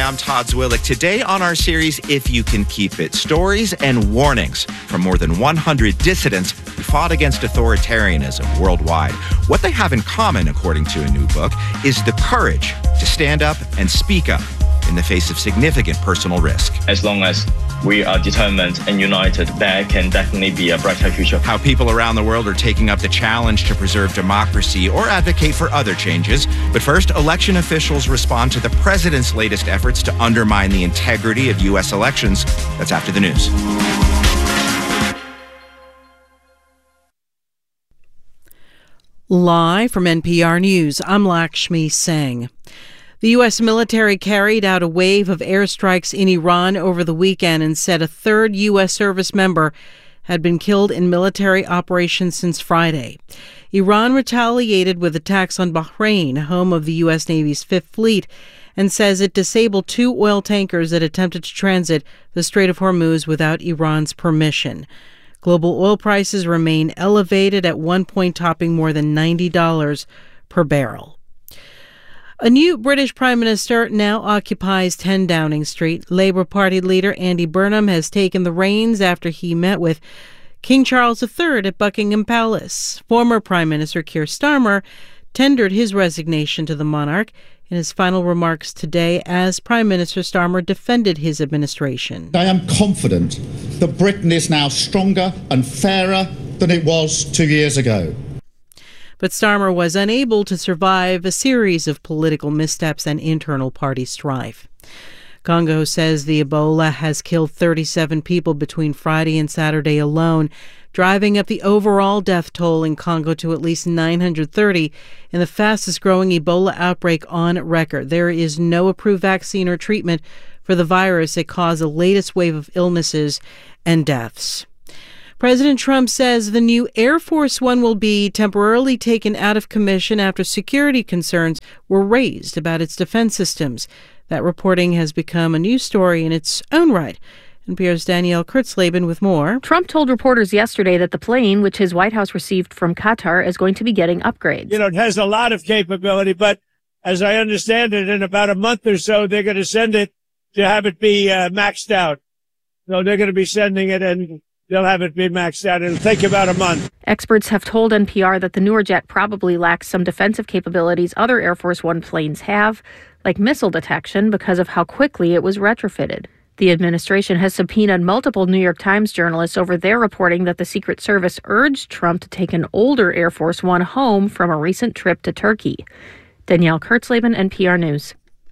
I'm Todd Zwillick. Today on our series, If You Can Keep It, stories and warnings from more than 100 dissidents who fought against authoritarianism worldwide. What they have in common, according to a new book, is the courage to stand up and speak up in the face of significant personal risk. As long as we are determined and united, there can definitely be a brighter future. How people around the world are taking up the challenge to preserve democracy or advocate for other changes. But first, election officials respond to the president's latest efforts to undermine the integrity of U.S. elections. That's after the news. Live from NPR News, I'm Lakshmi Singh. The U.S. military carried out a wave of airstrikes in Iran over the weekend and said a third U.S. service member had been killed in military operations since Friday. Iran retaliated with attacks on Bahrain, home of the U.S. Navy's Fifth Fleet, and says it disabled 2 oil tankers that attempted to transit the Strait of Hormuz without Iran's permission. Global oil prices remain elevated, at one point topping more than $90 per barrel. A new British Prime Minister now occupies 10 Downing Street. Labour Party leader Andy Burnham has taken the reins after he met with King Charles III at Buckingham Palace. Former Prime Minister Keir Starmer tendered his resignation to the monarch. In his final remarks today, as Prime Minister, Starmer defended his administration. I am confident that Britain is now stronger and fairer than it was 2 years ago. But Starmer was unable to survive a series of political missteps and internal party strife. Congo says the Ebola has killed 37 people between Friday and Saturday alone, driving up the overall death toll in Congo to at least 930 in the fastest-growing Ebola outbreak on record. There is no approved vaccine or treatment for the virus that caused the latest wave of illnesses and deaths. President Trump says the new Air Force One will be temporarily taken out of commission after security concerns were raised about its defense systems. That reporting has become a news story in its own right. NPR's Danielle Kurtzleben with more. Trump told reporters yesterday that the plane, which his White House received from Qatar, is going to be getting upgrades. It has a lot of capability, but as I understand it, in about a month or so, they're going to send it to have it be maxed out. So they're going to be sending it and they'll have it be maxed out. It'll take about a month. Experts have told NPR that the newer jet probably lacks some defensive capabilities other Air Force One planes have, like missile detection, because of how quickly it was retrofitted. The administration has subpoenaed multiple New York Times journalists over their reporting that the Secret Service urged Trump to take an older Air Force One home from a recent trip to Turkey. Danielle Kurtzleben, NPR News.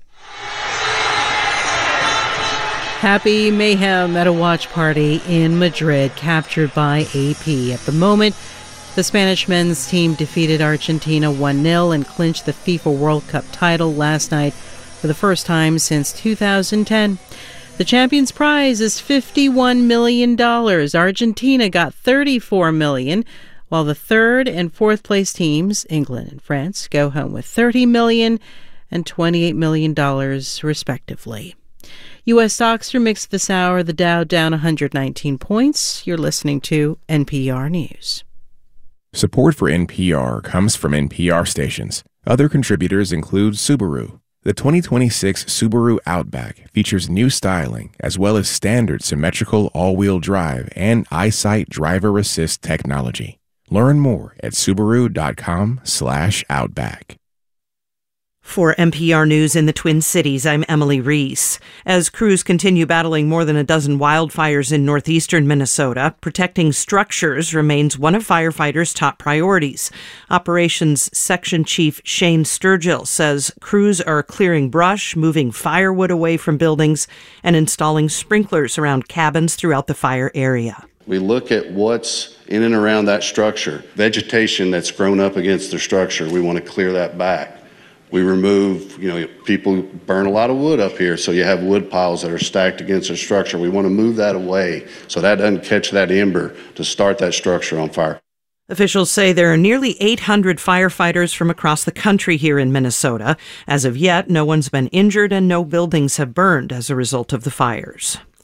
Happy mayhem at a watch party in Madrid, captured by AP. At the moment, the Spanish men's team defeated Argentina 1-0 and clinched the FIFA World Cup title last night for the first time since 2010. The champion's prize is $51 million. Argentina got $34 million, while the third and fourth place teams, England and France, go home with $30 million and $28 million, respectively. U.S. stocks are mixed this hour. The Dow down 119 points. You're listening to NPR News. Support for NPR comes from NPR stations. Other contributors include Subaru. The 2026 Subaru Outback features new styling as well as standard symmetrical all-wheel drive and EyeSight driver assist technology. Learn more at Subaru.com/Outback. For NPR News in the Twin Cities, I'm Emily Reese. As crews continue battling more than a dozen wildfires in northeastern Minnesota, protecting structures remains one of firefighters' top priorities. Operations Section Chief Shane Sturgill says crews are clearing brush, moving firewood away from buildings, and installing sprinklers around cabins throughout the fire area. We look at what's in and around that structure. Vegetation that's grown up against the structure, we want to clear that back. We remove, people burn a lot of wood up here, so you have wood piles that are stacked against the structure. We want to move that away so that doesn't catch that ember to start that structure on fire. Officials say there are nearly 800 firefighters from across the country here in Minnesota. As of yet, no one's been injured and no buildings have burned as a result of the fires.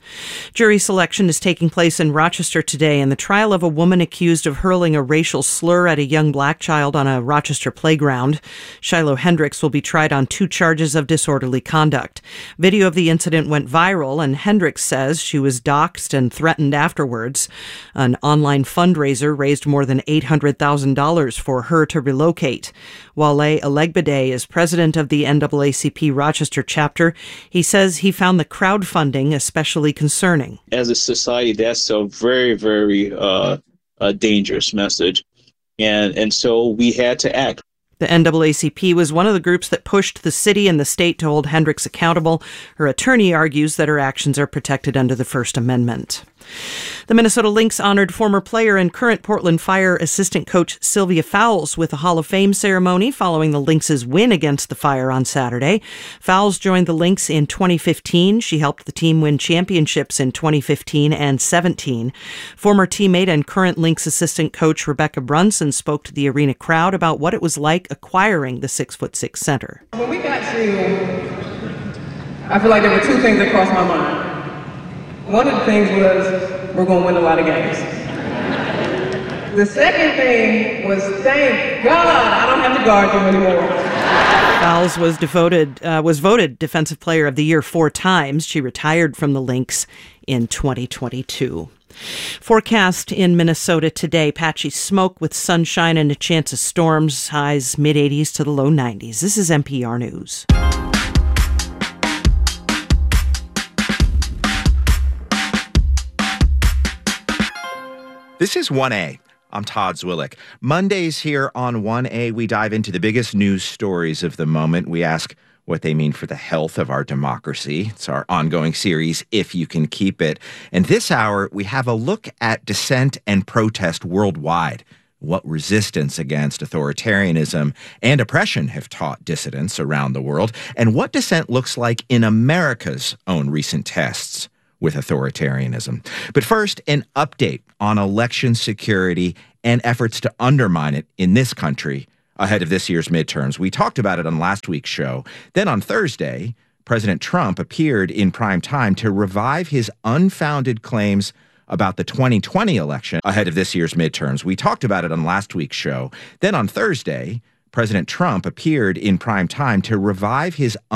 Jury selection is taking place in Rochester today in the trial of a woman accused of hurling a racial slur at a young black child on a Rochester playground. Shiloh Hendricks will be tried on 2 charges of disorderly conduct. Video of the incident went viral, and Hendricks says she was doxxed and threatened afterwards. An online fundraiser raised more than $800,000 for her to relocate. Wale Alegbede is president of the NAACP Rochester chapter. He says he found the crowdfunding especially concerning. As a society, that's a very, very dangerous message. And so we had to act. The NAACP was one of the groups that pushed the city and the state to hold Hendricks accountable. Her attorney argues that her actions are protected under the First Amendment. The Minnesota Lynx honored former player and current Portland Fire assistant coach Sylvia Fowles with a Hall of Fame ceremony following the Lynx's win against the Fire on Saturday. Fowles joined the Lynx in 2015. She helped the team win championships in 2015 and 17. Former teammate and current Lynx assistant coach Rebecca Brunson spoke to the arena crowd about what it was like acquiring the 6'6" center. When we got Shield, I feel like there were 2 things that crossed my mind. One of the things was, we're going to win a lot of games. The second thing was, thank God I don't have to guard you anymore. Fowles was voted Defensive Player of the Year 4 times. She retired from the Lynx in 2022. Forecast in Minnesota today, patchy smoke with sunshine and a chance of storms, highs mid-80s to the low 90s. This is NPR News. This is 1A. I'm Todd Zwillich. Mondays here on 1A, we dive into the biggest news stories of the moment. We ask what they mean for the health of our democracy. It's our ongoing series, If You Can Keep It. And this hour, we have a look at dissent and protest worldwide, what resistance against authoritarianism and oppression have taught dissidents around the world, and what dissent looks like in America's own recent tests with authoritarianism. But first, an update on election security and efforts to undermine it in this country ahead of this year's midterms. We talked about it on last week's show. Then on Thursday, President Trump appeared in prime time to revive his unfounded claims about the 2020 election ahead of this year's midterms. We talked about it on last week's show. Then on Thursday, President Trump appeared in prime time to revive his